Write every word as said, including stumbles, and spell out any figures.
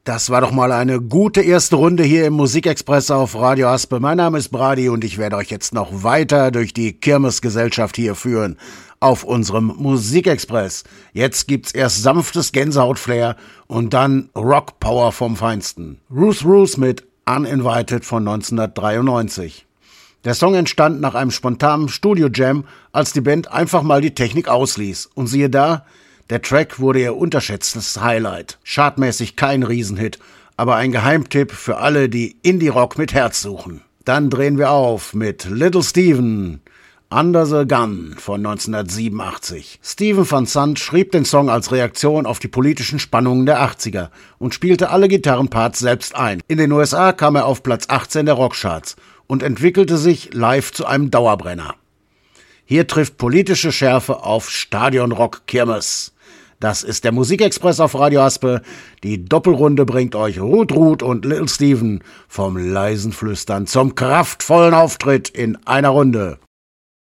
Das war doch mal eine gute erste Runde hier im Musikexpress auf Radio Aspe. Mein Name ist Brady und ich werde euch jetzt noch weiter durch die Kirmesgesellschaft hier führen auf unserem Musikexpress. Jetzt gibt's erst sanftes Gänsehautflair und dann Rockpower vom Feinsten. Ruth Ruth mit Uninvited von neunzehnhundertdreiundneunzig. Der Song entstand nach einem spontanen Studio-Jam, als die Band einfach mal die Technik ausließ. Und siehe da, der Track wurde ihr unterschätztes Highlight. Chartmäßig kein Riesenhit, aber ein Geheimtipp für alle, die Indie-Rock mit Herz suchen. Dann drehen wir auf mit Little Steven, Under the Gun von neunzehnhundertsiebenundachtzig. Stephen Van Sant schrieb den Song als Reaktion auf die politischen Spannungen der achtziger und spielte alle Gitarrenparts selbst ein. In den U S A kam er auf Platz achtzehn der Rockcharts und entwickelte sich live zu einem Dauerbrenner. Hier trifft politische Schärfe auf Stadionrock-Kirmes. Das ist der Musikexpress auf Radio Aspe. Die Doppelrunde bringt euch Ruth Ruth und Little Steven vom leisen Flüstern zum kraftvollen Auftritt in einer Runde.